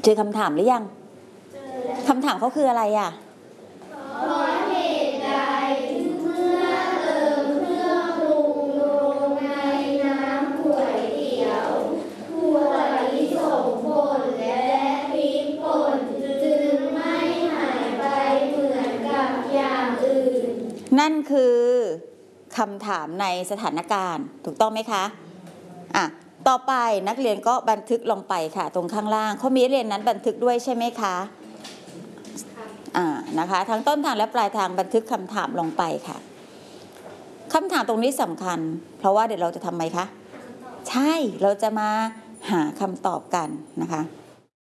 เจอคำถามหรือยังคำถามเขาคืออะไรอ่ะเพราะเหตุใดเมื่อเติมเครื่องปรุงลงในน้ำก๋วยเตี๋ยวถั่วลิสงป่นและพริกป่นจึงไม่หายไปเหมือนกับอย่างอื่นนั่นคือคำถามในสถานการณ์ถูกต้องไหมคะต่อไปนักเรียนก็บันทึกลงไปค่ะตรงข้างล่างเขามีเรียนนั้นบันทึกด้วยใช่ไหมคะนะคะทั้งต้นทางและปลายทางบันทึกคำถามลงไปค่ะคำถามตรงนี้สำคัญเพราะว่าเดี๋ยวเราจะทำไมคะใช่เราจะมาหาคำตอบกันนะคะ